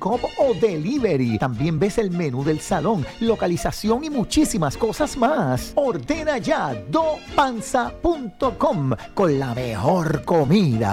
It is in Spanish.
pick-up o delivery. También ves el menú del salón, localización y muchísimas cosas más. Ordena ya dopanza.com con la mejor comida